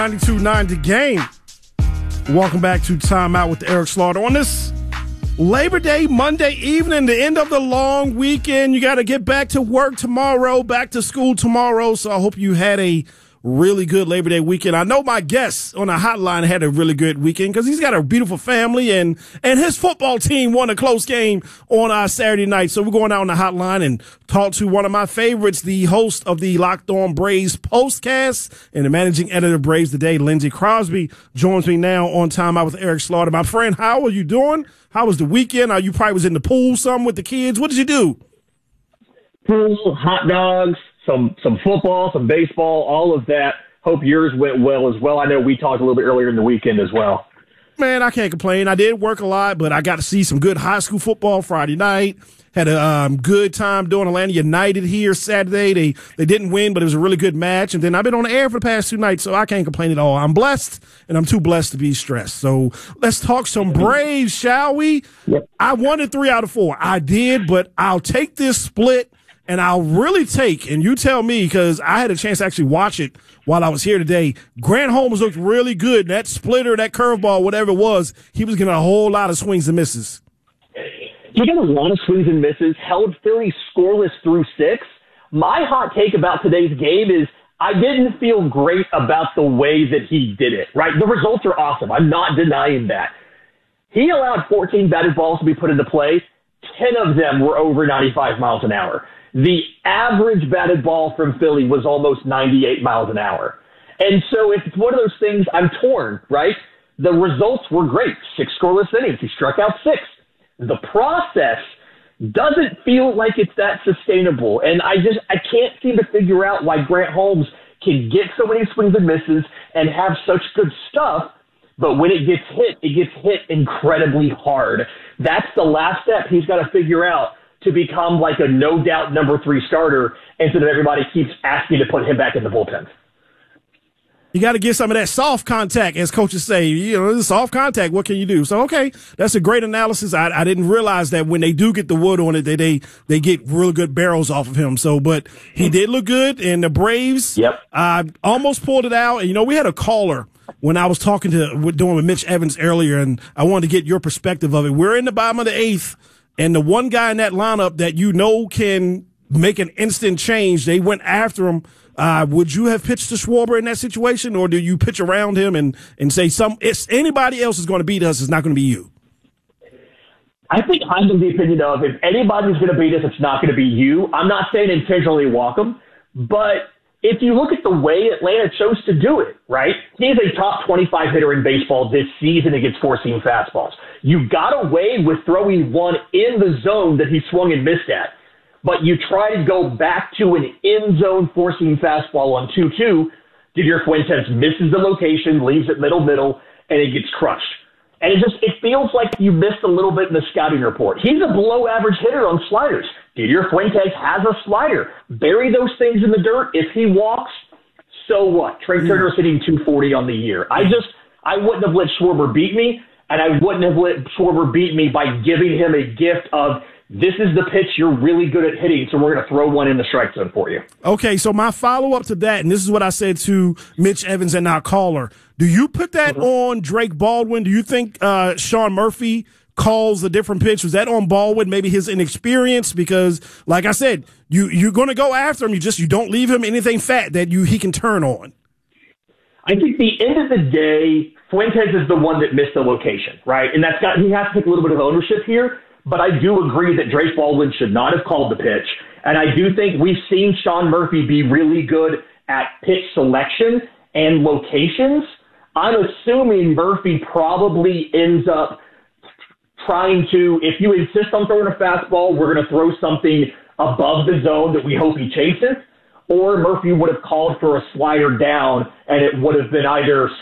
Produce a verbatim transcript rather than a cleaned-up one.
ninety-two point nine The Game. Welcome back to Time Out with Eric Slaughter. On this Labor Day Monday evening, the end of the long weekend, you got to get back to work tomorrow, back to school tomorrow. So I hope you had a really good Labor Day weekend. I know my guest on the hotline had a really good weekend because he's got a beautiful family, and and his football team won a close game on our Saturday night. So we're going out on the hotline and talk to one of my favorites, the host of the Locked On Braves postcast and the managing editor of Braves Today, Lindsey Crosby, joins me now on Time Out with Eric Slaughter. My friend, how are you doing? How was the weekend? Uh, you probably was in the pool some with the kids. What did you do? Pool, hot dogs, some some football, some baseball, all of that. Hope yours went well as well. I know we talked a little bit earlier in the weekend as well. Man, I can't complain. I did work a lot, but I got to see some good high school football Friday night. Had a um, good time doing Atlanta United here Saturday. They they didn't win, but it was a really good match. And then I've been on the air for the past two nights, so I can't complain at all. I'm blessed, and I'm too blessed to be stressed. So let's talk some Braves, shall we? Yep. I wanted three out of four. I did, but I'll take this split, and I'll really take, and you tell me, because I had a chance to actually watch it while I was here today. Grant Holmes looked really good. That splitter, that curveball, whatever it was, he was getting a whole lot of swings and misses. He got a lot of swings and misses, held Philly scoreless through six. My hot take about today's game is I didn't feel great about the way that he did it, right? The results are awesome. I'm not denying that. He allowed fourteen batted balls to be put into play. ten of them were over ninety-five miles an hour. The average batted ball from Philly was almost ninety-eight miles an hour. And so if it's one of those things, I'm torn, right? The results were great. Six scoreless innings. He struck out six. The process doesn't feel like it's that sustainable. And I just, I can't seem to figure out why Grant Holmes can get so many swings and misses and have such good stuff, but when it gets hit, it gets hit incredibly hard. That's the last step he's got to figure out to become like a no-doubt number three starter instead of everybody keeps asking to put him back in the bullpen. You got to get some of that soft contact, as coaches say. You know, soft contact, what can you do? So, okay, that's a great analysis. I, I didn't realize that when they do get the wood on it, they, they they get real good barrels off of him. So, but he did look good, and the Braves yep. uh, almost pulled it out. And, you know, we had a caller when I was talking to, doing with Mitch Evans earlier, and I wanted to get your perspective of it. We're in the bottom of the eighth, and the one guy in that lineup that you know can make an instant change, they went after him. Uh, would you have pitched to Schwarber in that situation, or do you pitch around him and, and say some if anybody else is going to beat us, it's not going to be you? I think I'm of the opinion of if anybody's going to beat us, it's not going to be you. I'm not saying intentionally walk him, but if you look at the way Atlanta chose to do it, right? He's a top twenty-five hitter in baseball this season against four-seam fastballs. You got away with throwing one in the zone that he swung and missed at. But you try to go back to an in-zone four-seam fastball on two two. Didier Fuentes misses the location, leaves it middle-middle, and it gets crushed. And it just it feels like you missed a little bit in the scouting report. He's a below-average hitter on sliders. Didier Fuentes has a slider. Bury those things in the dirt. If he walks, so what? Trey Turner's hitting two forty on the year. I just I wouldn't have let Schwarber beat me, and I wouldn't have let Schwarber beat me by giving him a gift of this is the pitch you're really good at hitting, so we're going to throw one in the strike zone for you. Okay, so my follow-up to that, and this is what I said to Mitch Evans and our caller, do you put that mm-hmm. on Drake Baldwin? Do you think uh, Sean Murphy calls a different pitch? Was that on Baldwin, maybe his inexperience? Because, like I said, you, you're going to go after him. You just you don't leave him anything fat that you he can turn on. I think the end of the day, Fuentes is the one that missed the location, right? And that's got he has to take a little bit of ownership here. But I do agree that Drake Baldwin should not have called the pitch. And I do think we've seen Sean Murphy be really good at pitch selection and locations. I'm assuming Murphy probably ends up trying to, if you insist on throwing a fastball, we're going to throw something above the zone that we hope he chases. Or Murphy would have called for a slider down, and it would have been either